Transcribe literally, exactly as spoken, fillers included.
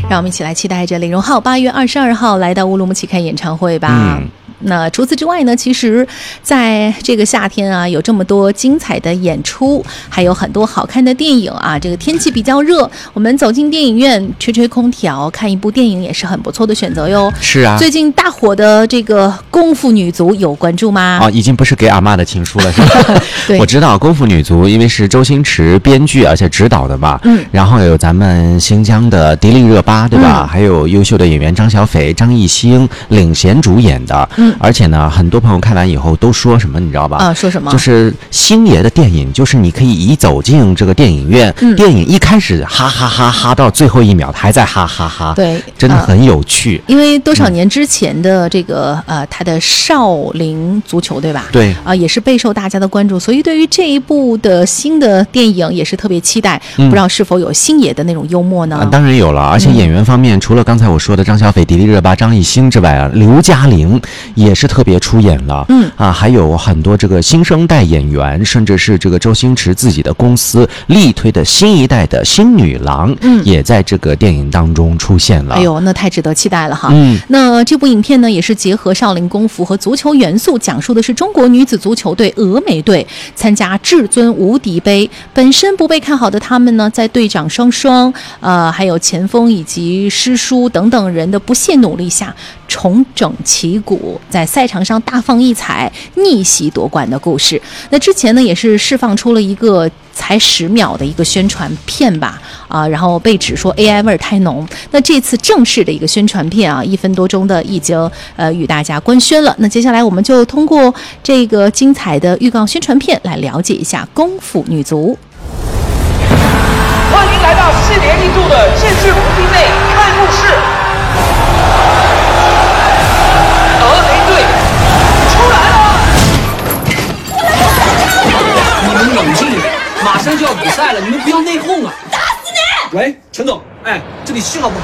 让我们一起来期待着李荣浩八月二十二号来到乌鲁木齐开演唱会吧。嗯，那除此之外呢，其实在这个夏天啊，有这么多精彩的演出，还有很多好看的电影啊。这个天气比较热，我们走进电影院吹吹空调，看一部电影也是很不错的选择哟。 是啊， 最近大火的这个《功夫女足》有关注吗？ 哦，已经不是给阿嬷的情书了，是吧？对，我知道《功夫女足》因为是周星驰编剧而且指导的嘛，嗯，然后有咱们新疆的迪丽热巴，对吧？嗯、还有优秀的演员张小斐、张艺兴领衔主演的，嗯。而且呢，很多朋友看完以后都说什么，你知道吧？ 啊，说什么？ 就是星爷的电影，就是你可以一走进这个电影院，嗯、电影一开始哈哈哈哈到最后一秒还在哈哈哈， 对， 真的很有趣。 呃、因为多少年之前的这个、嗯、呃，他的少林足球，对吧？ 对， 啊、呃，也是备受大家的关注，所以对于这一部的新的电影也是特别期待。嗯、不知道是否有星爷的那种幽默呢？ 啊、当然有了，而且演员方面，嗯、除了刚才我说的张小斐、迪丽热巴、张艺兴之外啊，刘嘉玲也是特别出演了，嗯啊，还有很多这个新生代演员，甚至是这个周星驰自己的公司力推的新一代的新女郎，嗯，也在这个电影当中出现了。 哎呦，那太值得期待了哈。嗯，那这部影片呢，也是结合少林功夫和足球元素，讲述的是中国女子足球队峨眉队参加至尊无敌杯，本身不被看好的他们呢，在队长双双、呃，还有前锋以及师叔等等人的不懈努力下，重整旗鼓，在赛场上大放异彩，逆袭夺冠的故事。那之前呢，也是释放出了一个才十秒的一个宣传片吧，啊，然后被指说 A I 味儿太浓。那这次正式的一个宣传片啊，一分多钟的已经呃与大家官宣了。那接下来我们就通过这个精彩的预告宣传片来了解一下功夫女足。 欢迎来到四年一度的至尊无敌杯开幕式。峨眉队出来了！ 你们冷静点，马上就要比赛了，你们不要内讧啊！ 打死你！ 喂，陈总，哎，这里信号不好。